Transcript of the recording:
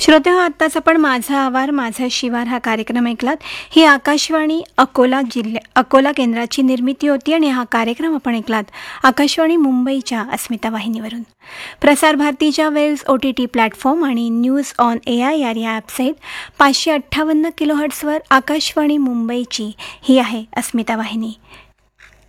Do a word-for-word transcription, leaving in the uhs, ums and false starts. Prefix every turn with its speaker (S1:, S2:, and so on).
S1: श्रोतेहो, आत्ताच आपण माझा आवार माझा शिवार हा कार्यक्रम ऐकलात. ही आकाशवाणी अकोला जिल्ह्या अकोला केंद्राची निर्मिती होती आणि हा कार्यक्रम आपण ऐकलात आकाशवाणी मुंबईच्या अस्मिता वाहिनीवरून. प्रसार भारतीच्या waves O T T platform आणि news on A I R या ॲपसहित पाचशे अठ्ठावन्न किलो हर्ट्सवर आकाशवाणी मुंबईची ही आहे अस्मिता वाहिनी.